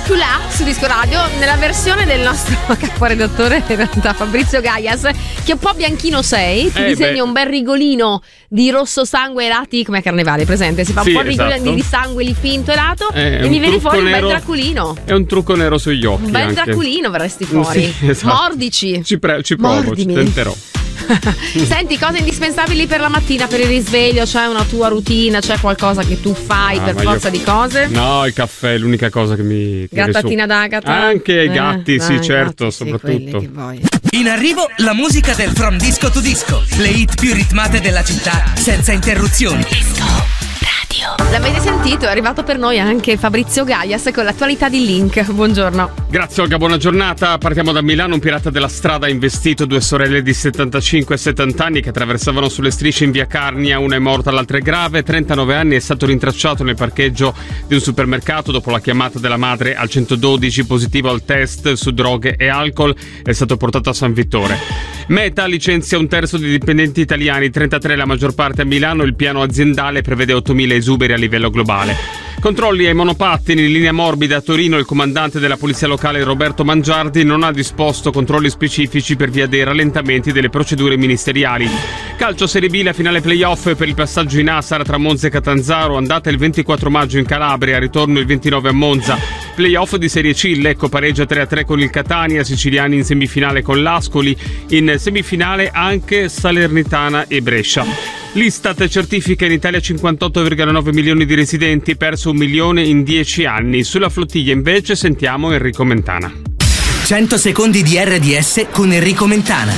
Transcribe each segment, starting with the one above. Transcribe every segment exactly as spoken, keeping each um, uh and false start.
più là su Disco Radio nella versione del nostro caporedattore in realtà Fabrizio Gaias, che è un po' bianchino sei, ti eh disegna beh. un bel rigolino di rosso sangue e lati come a Carnevale, presente? Si fa Sì, un po' di esatto. rigolino di sangue lì finto e lato È e un mi viene trucco fuori un bel nero- draculino. È un trucco nero sugli occhi. Un bel anche. draculino verresti fuori. Sì, esatto. Mordici. Ci, pre- ci provo, Mordimi. ci tenterò. Senti, cose indispensabili per la mattina, per il risveglio, c'è una tua routine, c'è qualcosa che tu fai Ah, per ma forza io- di cose? No, il caffè è l'unica cosa che mi tira Grattatina su. d'agata? Anche i Eh, gatti, dai, sì, i certo, gatti, sì, soprattutto. quelli che vuoi. In arrivo la musica del From Disco to Disco, le hit più ritmate della città, senza interruzioni. L'avete sentito? È arrivato per noi anche Fabrizio Gaias con l'attualità di Link. Buongiorno. Grazie Olga, buona giornata. Partiamo da Milano. Un pirata della strada ha investito due sorelle di settantacinque e settanta anni che attraversavano sulle strisce in via Carnia. Una è morta, l'altra è grave. trentanove anni, è stato rintracciato nel parcheggio di un supermercato dopo la chiamata della madre al centododici, positivo al test su droghe e alcol. È stato portato a San Vittore. Meta licenzia un terzo di dipendenti italiani, trentatré la maggior parte a Milano. Il piano aziendale prevede ottomila esuberi a livello globale. Controlli ai monopattini in linea morbida a Torino. Il comandante della polizia locale Roberto Mangiardi non ha disposto controlli specifici per via dei rallentamenti delle procedure ministeriali. Calcio Serie B, la finale playoff per il passaggio in A sarà tra Monza e Catanzaro, andata il ventiquattro maggio in Calabria, ritorno il ventinove a Monza. Playoff di Serie C, Lecco pareggia tre a tre con il Catania, siciliani in semifinale con l'Ascoli, in semifinale anche Salernitana e Brescia. L'Istat certifica in Italia cinquantotto virgola nove milioni di residenti, perso un milione in dieci anni. Sulla flottiglia invece sentiamo Enrico Mentana. cento secondi di R D S con Enrico Mentana.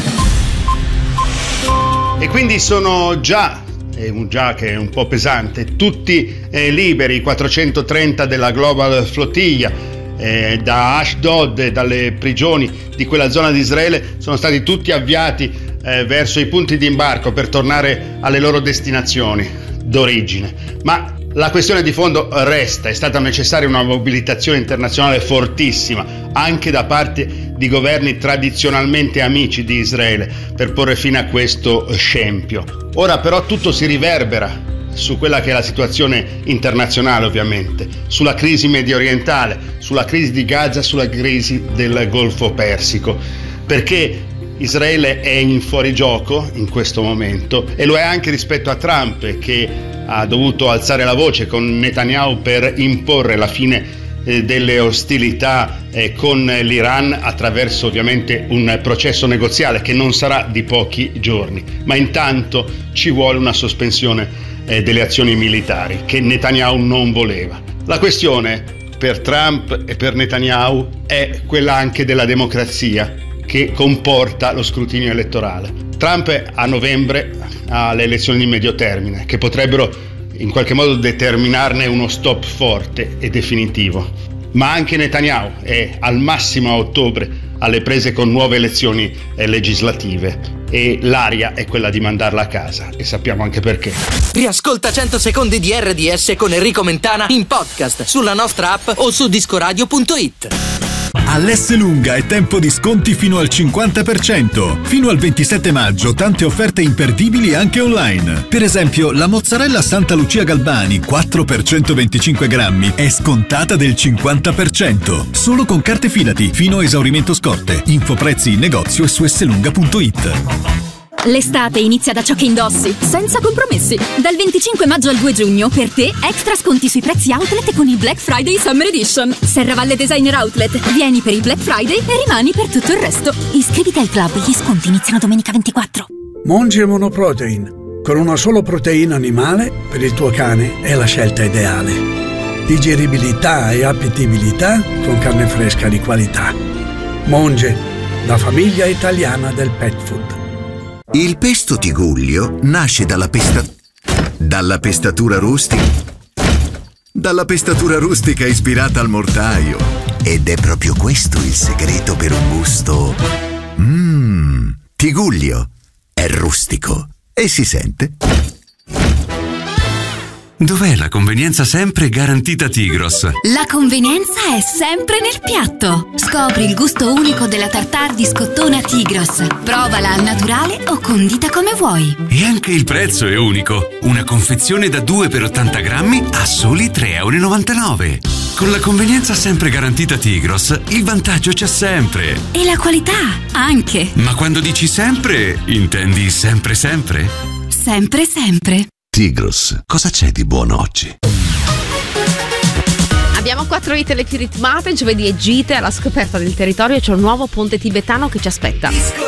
E quindi sono già, è un già che è un po' pesante, tutti eh, liberi, i quattrocentotrenta della Global Flottiglia, eh, da Ashdod e dalle prigioni di quella zona di Israele sono stati tutti avviati eh, verso i punti di imbarco per tornare alle loro destinazioni d'origine. Ma la questione di fondo resta, è stata necessaria una mobilitazione internazionale fortissima, anche da parte di governi tradizionalmente amici di Israele, per porre fine a questo scempio. Ora però tutto si riverbera su quella che è la situazione internazionale, ovviamente, sulla crisi medio orientale, sulla crisi di Gaza, sulla crisi del Golfo Persico, perché Israele è in fuorigioco in questo momento e lo è anche rispetto a Trump, che ha dovuto alzare la voce con Netanyahu per imporre la fine eh, delle ostilità eh, con l'Iran attraverso ovviamente un processo negoziale che non sarà di pochi giorni, ma intanto ci vuole una sospensione eh, delle azioni militari che Netanyahu non voleva. La questione per Trump e per Netanyahu è quella anche della democrazia, che comporta lo scrutinio elettorale. Trump a novembre ha le elezioni di medio termine che potrebbero in qualche modo determinarne uno stop forte e definitivo, ma anche Netanyahu è al massimo a ottobre alle prese con nuove elezioni eh, legislative e l'aria è quella di mandarla a casa e sappiamo anche perché. Riascolta cento secondi di R D S con Enrico Mentana in podcast sulla nostra app o su discoradio punto it. All'Esselunga è tempo di sconti fino al cinquanta per cento. Fino al ventisette maggio tante offerte imperdibili anche online. Per esempio la mozzarella Santa Lucia Galbani quattro per centoventicinque grammi è scontata del cinquanta per cento. Solo con carte Fidati fino a esaurimento scorte. Info prezzi in negozio e su esselunga punto it. L'estate inizia da ciò che indossi, senza compromessi. Dal venticinque maggio al due giugno, per te, extra sconti sui prezzi outlet con il Black Friday Summer Edition. Serravalle Designer Outlet. Vieni per il Black Friday e rimani per tutto il resto. Iscriviti al club, gli sconti iniziano domenica ventiquattro. Monge Monoprotein. Con una sola proteina animale, per il tuo cane è la scelta ideale. Digeribilità e appetibilità con carne fresca di qualità. Monge, la famiglia italiana del pet food. Il pesto Tigullio nasce dalla pesta... dalla pestatura rustica... dalla pestatura rustica ispirata al mortaio. Ed è proprio questo il segreto per un gusto... Mmm... Tigullio è rustico e si sente. Dov'è la convenienza sempre garantita Tigros? La convenienza è sempre nel piatto. Scopri il gusto unico della tartare di scottona Tigros. Provala al naturale o condita come vuoi. E anche il prezzo è unico. Una confezione da due per ottanta grammi a soli tre e novantanove euro. Con la convenienza sempre garantita Tigros, il vantaggio c'è sempre. E la qualità anche. Ma quando dici sempre, intendi sempre sempre? Sempre sempre. Tigros, cosa c'è di buono oggi? Abbiamo quattro hit le più ritmate, giovedì e gite alla scoperta del territorio, c'è un nuovo ponte tibetano che ci aspetta.